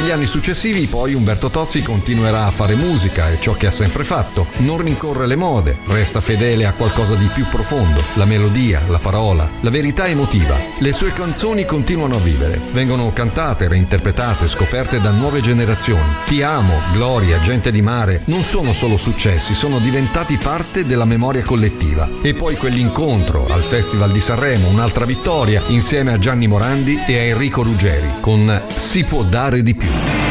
Negli anni successivi poi Umberto Tozzi continuerà a fare musica, è ciò che ha sempre fatto, non rincorre le mode, resta fedele a qualcosa di più profondo, la melodia, la parola, la verità emotiva. Le sue canzoni continuano a vivere, vengono cantate, reinterpretate, scoperte da nuove generazioni. Ti amo, Gloria, Gente di mare non sono solo successi, sono diventati parte della memoria collettiva. E poi quell'incontro al Festival di Sanremo, un'altra vittoria, insieme a Gianni Morandi e a Enrico Ruggeri, con Si può dare di più.